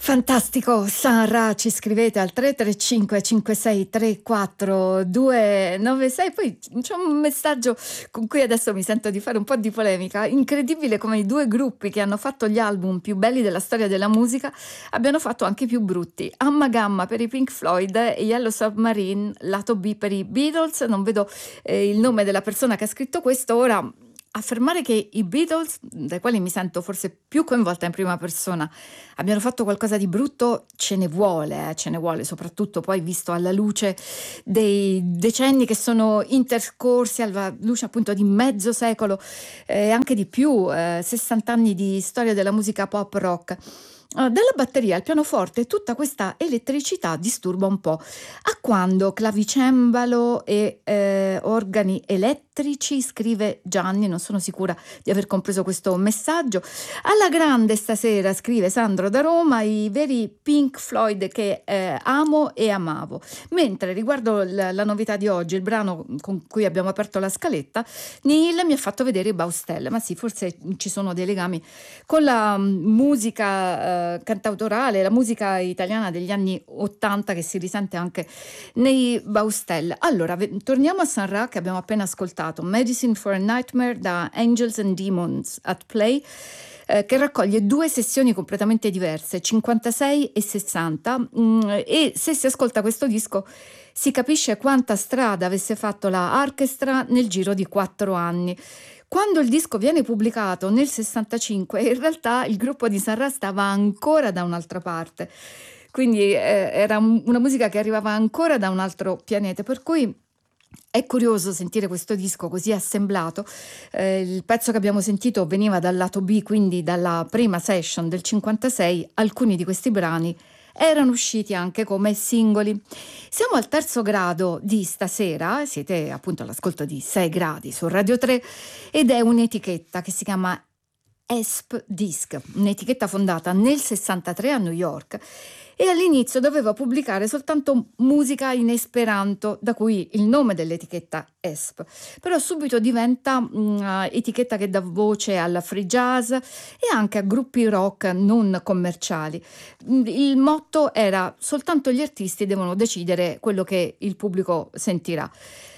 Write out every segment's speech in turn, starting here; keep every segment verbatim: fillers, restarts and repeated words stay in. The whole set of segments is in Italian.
Fantastico, Sara, ci scrivete al tre tre cinque cinque sei tre quattro due nove sei, poi c'è un messaggio con cui adesso mi sento di fare un po' di polemica. Incredibile come i due gruppi che hanno fatto gli album più belli della storia della musica abbiano fatto anche i più brutti. Amma Gamma per i Pink Floyd e Yellow Submarine, lato B per i Beatles. Non vedo eh, il nome della persona che ha scritto questo. Ora, affermare che i Beatles, dai quali mi sento forse più coinvolta in prima persona, abbiano fatto qualcosa di brutto, ce ne vuole, eh, ce ne vuole, soprattutto poi visto alla luce dei decenni che sono intercorsi, alla luce appunto di mezzo secolo e eh, anche di più, eh, sessanta anni di storia della musica pop rock. Uh, dalla batteria al pianoforte tutta questa elettricità disturba un po'. A quando clavicembalo e eh, organi elettrici, scrive Gianni, non sono sicura di aver compreso questo messaggio. Alla grande stasera, scrive Sandro da Roma, i veri Pink Floyd che eh, amo e amavo. Mentre riguardo la, la novità di oggi, il brano con cui abbiamo aperto la scaletta, Neil mi ha fatto vedere i Baustelle, ma sì, forse ci sono dei legami con la musica eh, cantautorale, la musica italiana degli anni ottanta che si risente anche nei Baustelle. Allora, ve- torniamo a Sun Ra che abbiamo appena ascoltato, Medicine for a Nightmare da Angels and Demons at Play, eh, che raccoglie due sessioni completamente diverse, cinquantasei e sessanta, mm, e se si ascolta questo disco si capisce quanta strada avesse fatto la orchestra nel giro di quattro anni. Quando il disco viene pubblicato nel sessantacinque, in realtà il gruppo di Sun Ra stava ancora da un'altra parte, quindi eh, era un- una musica che arrivava ancora da un altro pianeta, per cui è curioso sentire questo disco così assemblato. Eh, il pezzo che abbiamo sentito veniva dal lato B, quindi dalla prima session del cinquantasei. Alcuni di questi brani erano usciti anche come singoli. Siamo al terzo grado di stasera, siete appunto all'ascolto di sei gradi su Radio tre ed è un'etichetta che si chiama E S P Disc, un'etichetta fondata nel sessantatré a New York e all'inizio doveva pubblicare soltanto musica in esperanto, da cui il nome dell'etichetta E S P. Però subito diventa un'etichetta che dà voce al free jazz e anche a gruppi rock non commerciali. Il motto era: soltanto gli artisti devono decidere quello che il pubblico sentirà.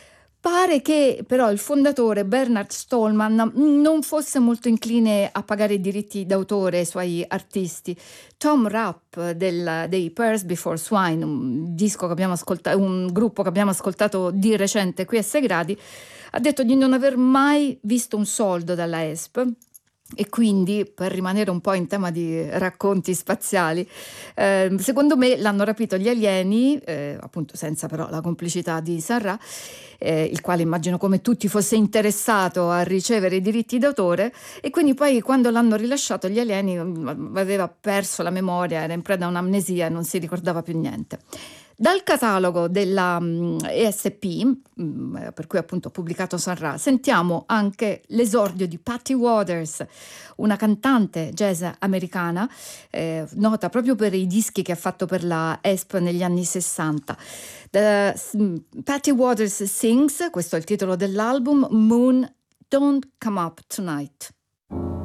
Pare che però il fondatore Bernard Stallman non fosse molto incline a pagare i diritti d'autore ai suoi artisti. Tom Rapp del, dei Pearls Before Swine, un disco che abbiamo ascoltato, un gruppo che abbiamo ascoltato di recente qui a sei gradi, ha detto di non aver mai visto un soldo dalla E S P. E quindi, per rimanere un po' in tema di racconti spaziali, eh, secondo me l'hanno rapito gli alieni, eh, appunto senza però la complicità di Sun Ra, eh, il quale immagino come tutti fosse interessato a ricevere i diritti d'autore, e quindi poi quando l'hanno rilasciato gli alieni mh, aveva perso la memoria, era in preda a un'amnesia e non si ricordava più niente. Dal catalogo della um, E S P, um, per cui appunto ho pubblicato Sun Ra, sentiamo anche l'esordio di Patty Waters, una cantante jazz americana, eh, nota proprio per i dischi che ha fatto per la E S P negli anni sessanta. The, um, Patty Waters Sings, questo è il titolo dell'album, Moon, Don't Come Up Tonight.